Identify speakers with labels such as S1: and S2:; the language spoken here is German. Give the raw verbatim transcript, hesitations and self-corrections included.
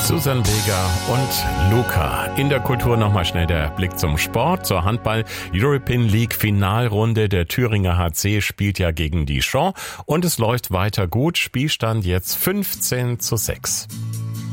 S1: Susan Vega und Luca. In der Kultur nochmal schnell der Blick zum Sport, zur Handball. European League Finalrunde. Der Thüringer H C spielt ja gegen Dijon und es läuft weiter gut. Spielstand jetzt fünfzehn zu sechs.